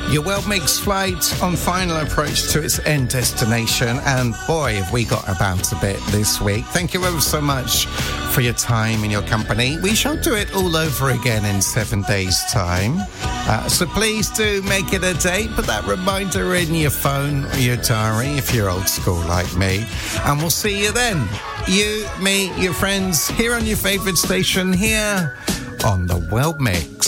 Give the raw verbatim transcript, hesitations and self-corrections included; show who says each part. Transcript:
Speaker 1: Your World Mix flight on final approach to its end destination, and boy, have we got about a bit this week. Thank you ever so much for your time and your company. We shall do it all over again in seven days' time. Uh, so please do make it a date. Put that reminder in your phone or your diary if you're old school like me. And we'll see you then. You, me, your friends, here on your favourite station, here on the World Mix.